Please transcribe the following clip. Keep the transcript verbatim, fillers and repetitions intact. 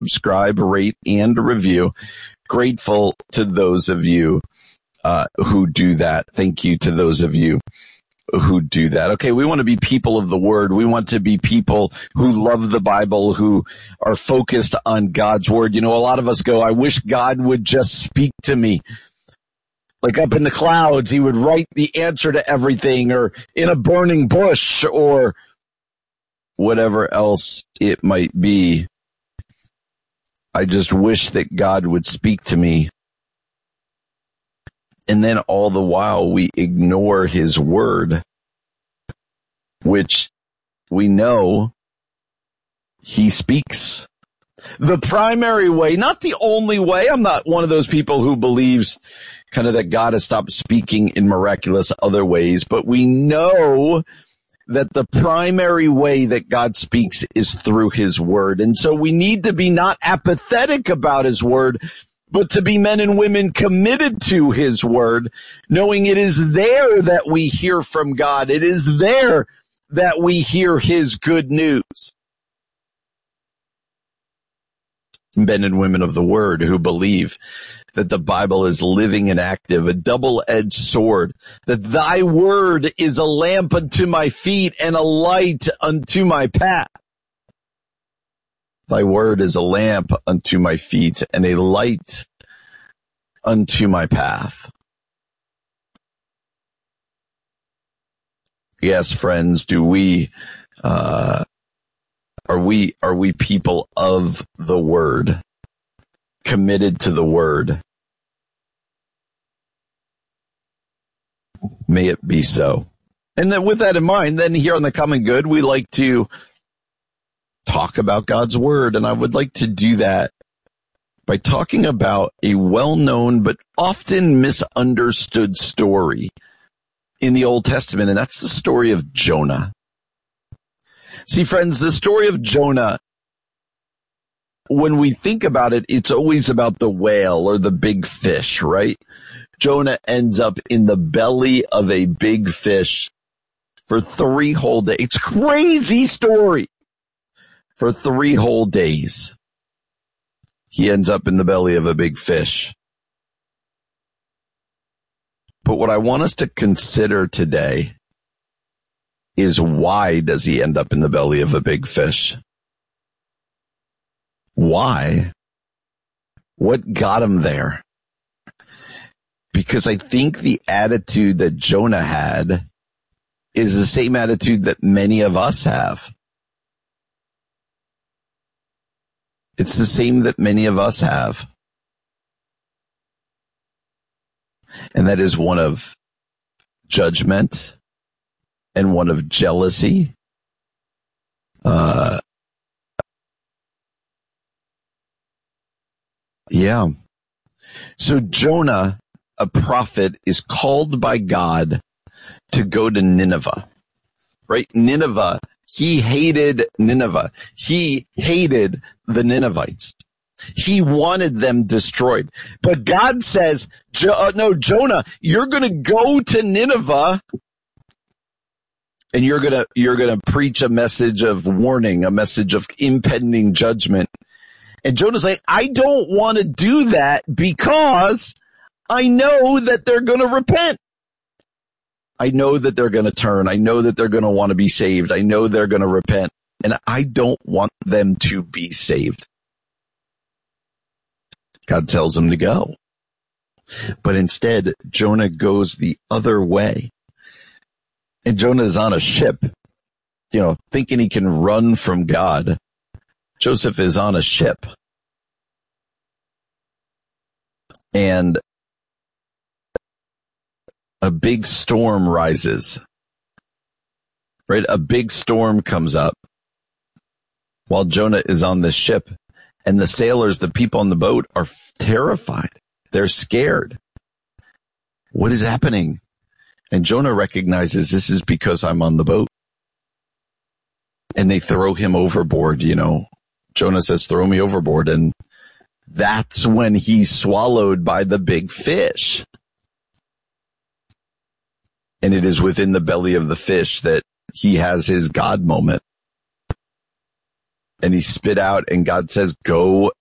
subscribe, rate, and review. Grateful to those of you uh, who do that. Thank you to those of you who do that. Okay, we want to be people of the word. We want to be people who love the Bible, who are focused on God's word. You know, a lot of us go, I wish God would just speak to me. Like up in the clouds, he would write the answer to everything, or in a burning bush, or whatever else it might be. I just wish that God would speak to me. And then all the while we ignore his word, which we know he speaks. The primary way, not the only way. I'm not one of those people who believes kind of that God has stopped speaking in miraculous other ways, but we know that the primary way that God speaks is through his word. And so we need to be not apathetic about his word, but to be men and women committed to his word, knowing it is there that we hear from God. It is there that we hear his good news. Men and women of the word who believe that the Bible is living and active, a double-edged sword, that thy word is a lamp unto my feet and a light unto my path. Thy word is a lamp unto my feet and a light unto my path. Yes, friends, do we, uh, are we, are we people of the word, committed to the word? May it be so. And then with that in mind, then here on The Common Good, we like to talk about God's word. And I would like to do that by talking about a well-known but often misunderstood story in the Old Testament, and that's the story of Jonah. See, friends, the story of Jonah, when we think about it, it's always about the whale or the big fish, right? Jonah ends up in the belly of a big fish for three whole days. It's a crazy story. For three whole days, he ends up in the belly of a big fish. But what I want us to consider today is, why does he end up in the belly of a big fish? Why? What got him there? Because I think the attitude that Jonah had is the same attitude that many of us have. It's the same that many of us have. And that is one of judgment and one of jealousy. Uh, yeah. So Jonah, a prophet, is called by God to go to Nineveh, right? Nineveh, he hated Nineveh. He hated the Ninevites. He wanted them destroyed. But God says, jo- uh, no, Jonah, you're going to go to Nineveh and you're going to, you're going to preach a message of warning, a message of impending judgment. And Jonah's like, I don't want to do that because I know that they're going to repent. I know that they're going to turn. I know that they're going to want to be saved. I know they're going to repent. And I don't want them to be saved. God tells him to go. But instead, Jonah goes the other way. And Jonah's on a ship, you know, thinking he can run from God. Joseph is on a ship. And a big storm rises. Right? A big storm comes up while Jonah is on the ship. And the sailors, the people on the boat, are terrified. They're scared. What is happening? And Jonah recognizes, this is because I'm on the boat. And they throw him overboard, you know. Jonah says, throw me overboard. And that's when he's swallowed by the big fish. And it is within the belly of the fish that he has his God moment. and he spit out, and God says, go